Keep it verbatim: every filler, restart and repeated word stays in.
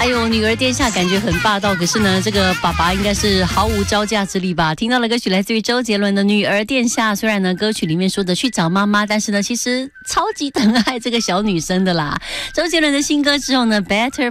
哎呦，女儿殿下感觉很霸道，可是呢，这个爸爸应该是毫无招架之力吧？听到了歌曲来自于周杰伦的《女儿殿下》，虽然呢歌曲里面说的去找妈妈，但是呢，其实超级疼爱这个小女生的啦。周杰伦的新歌之后呢 ，Better